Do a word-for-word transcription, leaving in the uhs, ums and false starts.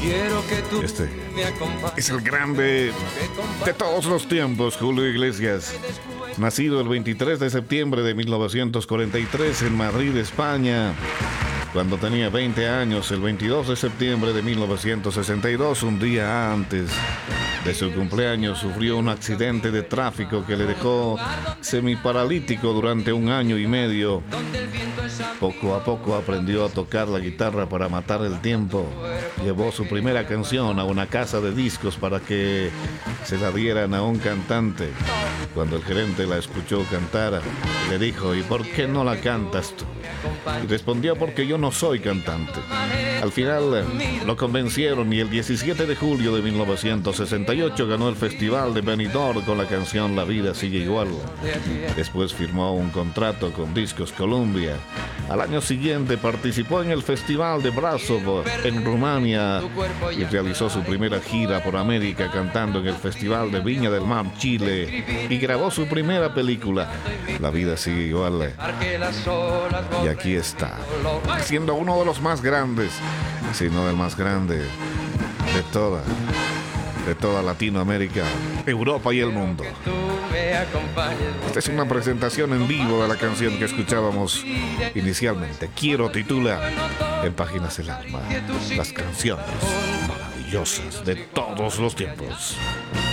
Este es el grande de todos los tiempos, Julio Iglesias. Nacido el veintitrés de septiembre de mil novecientos cuarenta y tres en Madrid, España. Cuando tenía veinte años, el veintidós de septiembre de mil novecientos sesenta y dos, un día antes de su cumpleaños, sufrió un accidente de tráfico que le dejó semiparalítico durante un año y medio. Poco a poco aprendió a tocar la guitarra para matar el tiempo. Llevó su primera canción a una casa de discos para que se la dieran a un cantante. Cuando el gerente la escuchó cantar, le dijo: ¿y por qué no la cantas tú? Y respondió: porque yo no soy cantante. Al final lo convencieron y el diecisiete de julio de mil novecientos sesenta y ocho ganó el Festival de Benidorm con la canción La vida sigue igual. Después firmó un contrato con Discos Columbia. Al año siguiente participó en el Festival de Brasov en Rumania y realizó su primera gira por América cantando en el Festival de Viña del Mar, Chile, y grabó su primera película, La vida sigue igual. Y aquí está, siendo uno de los más grandes, si no el más grande de toda, de toda Latinoamérica, Europa y el mundo. Esta es una presentación en vivo de la canción que escuchábamos inicialmente. Quiero titula En Páginas del Alma, las canciones maravillosas de todos los tiempos.